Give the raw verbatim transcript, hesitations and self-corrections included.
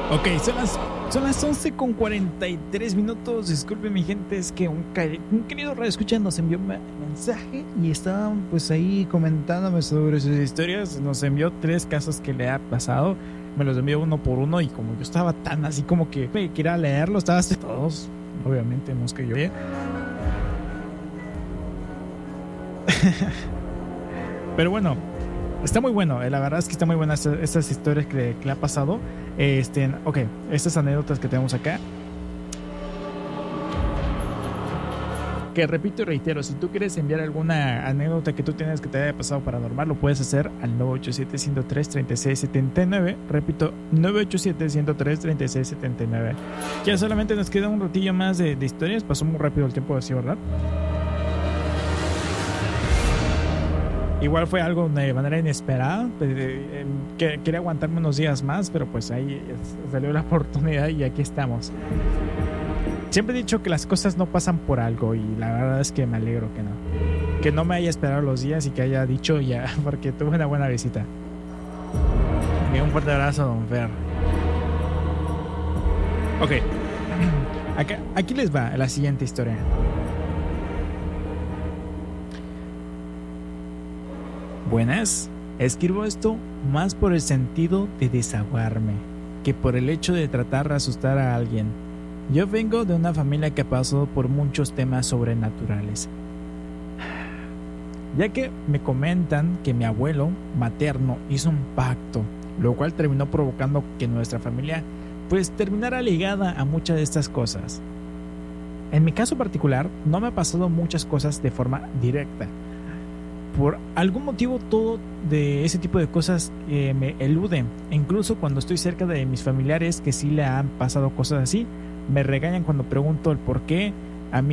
Ok, son las, son las once con cuarenta y tres minutos. Disculpen mi gente, es que un, un querido radio escucha nos envió un mensaje y estaban pues ahí comentándome sobre sus historias. Nos envió tres casos que le ha pasado. Me los envió uno por uno y como yo estaba tan así como que me quería leerlo, estaba así todos, obviamente, no es que yo. Pero bueno, está muy bueno, eh, la verdad es que está muy buena estas, estas historias que, que le ha pasado. Este, ok, estas anécdotas que tenemos acá. Que repito y reitero, si tú quieres enviar alguna anécdota que tú tienes que te haya pasado paranormal, lo puedes hacer al nueve ocho siete, uno cero tres, tres seis siete nueve. Repito, nueve ocho siete, uno cero tres, tres seis siete nueve. Ya solamente nos queda un ratillo más de, de historias. Pasó muy rápido el tiempo así, ¿verdad? Igual fue algo de manera inesperada. Quería aguantarme unos días más, pero pues ahí salió la oportunidad y aquí estamos. Siempre he dicho que las cosas no pasan por algo y la verdad es que me alegro que no. Que no me haya esperado los días y que haya dicho ya, porque tuve una buena visita. Y un fuerte abrazo, don Fer. Ok. Acá, aquí les va la siguiente historia. Buenas, escribo esto más por el sentido de desahogarme que por el hecho de tratar de asustar a alguien. Yo vengo de una familia que ha pasado por muchos temas sobrenaturales, ya que me comentan que mi abuelo materno hizo un pacto, lo cual terminó provocando que nuestra familia pues terminara ligada a muchas de estas cosas. En mi caso particular no me ha pasado muchas cosas de forma directa. Por algún motivo todo de ese tipo de cosas eh, me eluden. Incluso cuando estoy cerca de mis familiares que sí le han pasado cosas así, me regañan cuando pregunto el por qué